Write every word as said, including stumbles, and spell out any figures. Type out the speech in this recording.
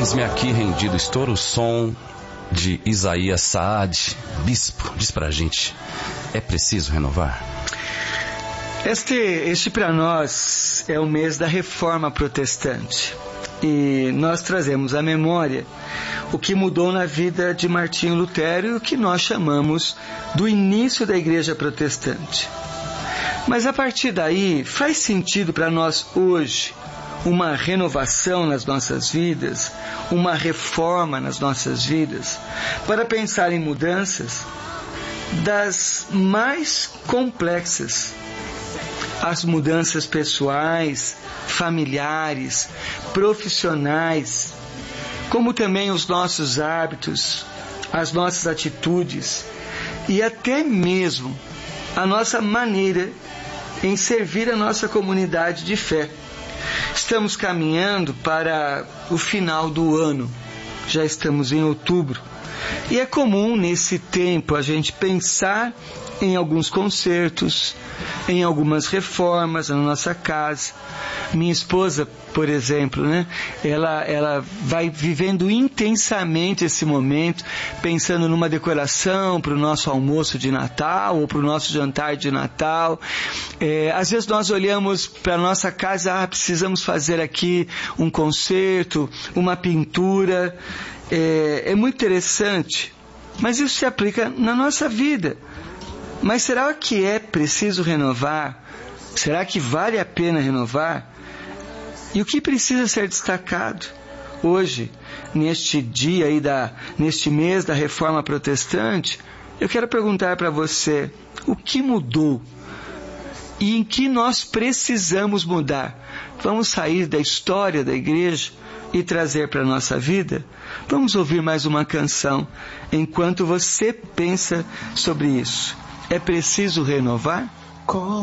Eis-me aqui rendido. Estoura o som de Isaías Saad. Bispo, diz pra gente, é preciso renovar? Este, este para nós é o mês da Reforma Protestante. E nós trazemos à memória o que mudou na vida de Martinho Lutero e o que nós chamamos do início da Igreja Protestante. Mas a partir daí, faz sentido para nós hoje uma renovação nas nossas vidas, uma reforma nas nossas vidas, para pensar em mudanças das mais complexas, as mudanças pessoais, familiares, profissionais, como também os nossos hábitos, as nossas atitudes e até mesmo a nossa maneira em servir a nossa comunidade de fé. Estamos caminhando para o final do ano, já estamos em outubro, e é comum nesse tempo a gente pensar em alguns concertos, em algumas reformas na nossa casa. Minha esposa, por exemplo, né, ela, ela vai vivendo intensamente esse momento, pensando numa decoração para o nosso almoço de Natal ou para o nosso jantar de Natal. É, às vezes nós olhamos para a nossa casa, ah, precisamos fazer aqui um concerto, uma pintura. É, é muito interessante, mas isso se aplica na nossa vida. Mas será que é preciso renovar? Será que vale a pena renovar? E o que precisa ser destacado hoje, neste dia aí da, neste mês da Reforma Protestante? Eu quero perguntar para você, o que mudou? E em que nós precisamos mudar? Vamos sair da história da igreja e trazer para a nossa vida? Vamos ouvir mais uma canção enquanto você pensa sobre isso. É preciso renovar?